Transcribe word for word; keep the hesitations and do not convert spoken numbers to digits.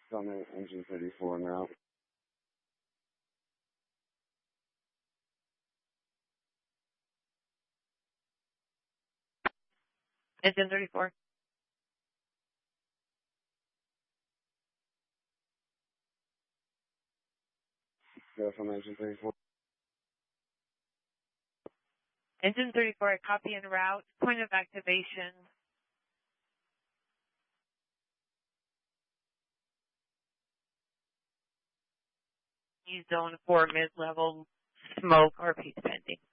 Summit, engine thirty-four now. Engine thirty-four. Go from engine thirty-four. Engine thirty-four, copy en route. Point of activation. Zone four mid-level smoke or peak pending.